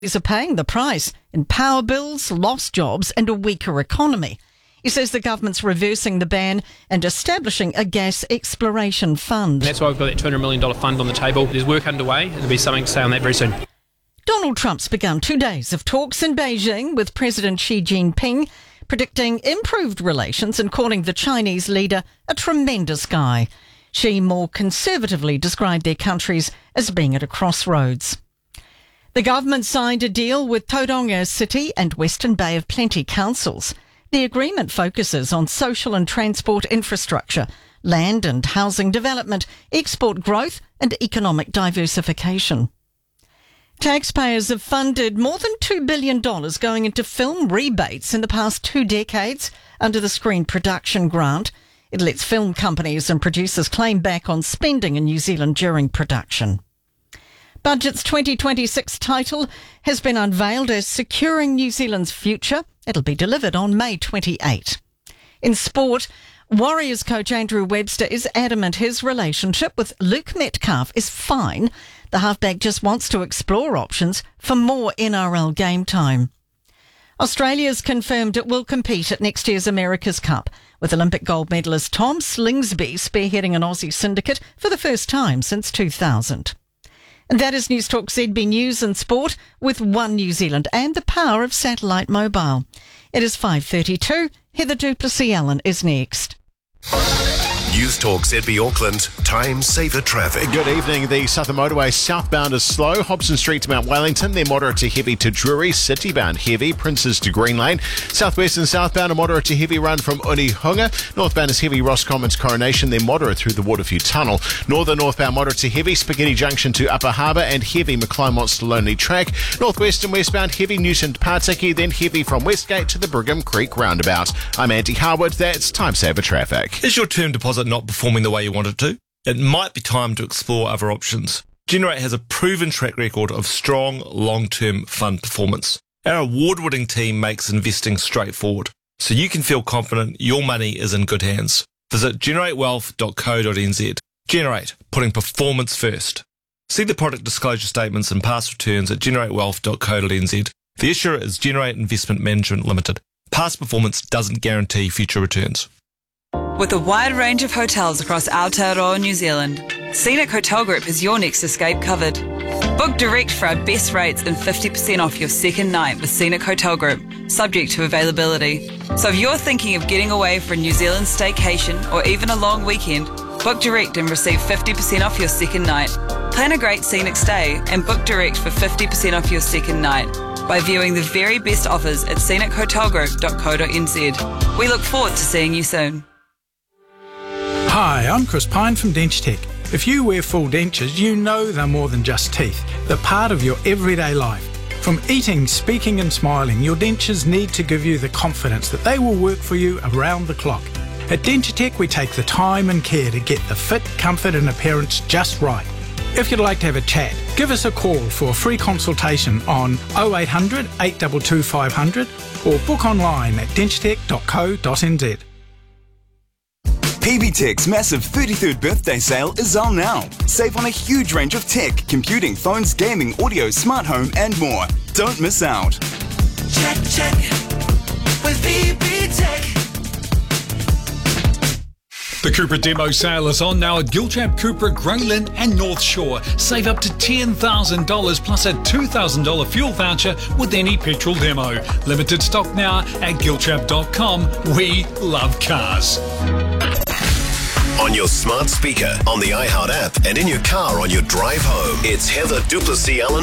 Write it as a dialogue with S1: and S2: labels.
S1: are paying the price in power bills, lost jobs and a weaker economy. He says the government's reversing the ban and establishing a gas exploration fund.
S2: That's why we've got that $200 million fund on the table. There's work underway and there'll be something to say on that very soon.
S1: Donald Trump's begun 2 days of talks in Beijing with President Xi Jinping, predicting improved relations and calling the Chinese leader a tremendous guy. Xi more conservatively described their countries as being at a crossroads. The government signed a deal with Tauranga City and Western Bay of Plenty councils. The agreement focuses on social and transport infrastructure, land and housing development, export growth and economic diversification. Taxpayers have funded more than $2 billion going into film rebates in the past 2 decades under the Screen Production Grant. It lets film companies and producers claim back on spending in New Zealand during production. Budget's 2026 title has been unveiled as Securing New Zealand's Future. It'll be delivered on May 28. In sport, Warriors coach Andrew Webster is adamant his relationship with Luke Metcalf is fine. The halfback just wants to explore options for more NRL game time. Australia's confirmed it will compete at next year's America's Cup, with Olympic gold medalist Tom Slingsby spearheading an Aussie syndicate for the first time since 2000. And that is News Talk ZB News and Sport with One New Zealand and the power of satellite mobile. It is 5:32. Heather Duplessis-Allen is next.
S3: News Talk ZB Auckland, time saver traffic.
S4: Good evening. The Southern Motorway southbound is slow. Hobson Street to Mount Wellington, they're moderate to heavy to Drury. Citybound heavy, Princes to Green Lane. Southwest and southbound a moderate to heavy run from Unihunga. Northbound is heavy Ross Commons Coronation, they're moderate through the Waterview Tunnel. Northbound moderate to heavy Spaghetti Junction to Upper Harbour and heavy McClymonts to Lonely Track. Northwest and westbound heavy Newton to Partiki, then heavy from Westgate to the Brigham Creek roundabout. I'm Andy Harwood. That's time saver traffic.
S5: Is your term deposit not performing the way you want it to? It might be time to explore other options. Generate has a proven track record of strong long-term fund performance. Our award-winning team makes investing straightforward, so you can feel confident your money is in good hands. Visit generatewealth.co.nz. Generate, putting performance first. See the product disclosure statements and past returns at generatewealth.co.nz. The issuer is Generate Investment Management Limited. Past performance doesn't guarantee future returns.
S6: With a wide range of hotels across Aotearoa, New Zealand, Scenic Hotel Group has your next escape covered. Book direct for our best rates and 50% off your second night with Scenic Hotel Group, subject to availability. So if you're thinking of getting away for a New Zealand staycation or even a long weekend, book direct and receive 50% off your second night. Plan a great scenic stay and book direct for 50% off your second night by viewing the very best offers at scenichotelgroup.co.nz. We look forward to seeing you soon.
S7: Hi, I'm Chris Pine from Dentech. If you wear full dentures, you know they're more than just teeth. They're part of your everyday life. From eating, speaking and smiling, your dentures need to give you the confidence that they will work for you around the clock. At Dentitech, we take the time and care to get the fit, comfort and appearance just right. If you'd like to have a chat, give us a call for a free consultation on 0800 822 500 or book online at dentitech.co.nz.
S8: PB Tech's massive 33rd birthday sale is on now. Save on a huge range of tech, computing, phones, gaming, audio, smart home and more. Don't miss out.
S9: Check with PB Tech.
S10: The Cupra demo sale is on now at Gilchap, Cupra, Grayling and North Shore. Save up to $10,000 plus a $2,000 fuel voucher with any petrol demo. Limited stock now at gilchap.com. We love cars.
S3: On your smart speaker, on the iHeart app and in your car on your drive home, it's Heather Duplessis-Allen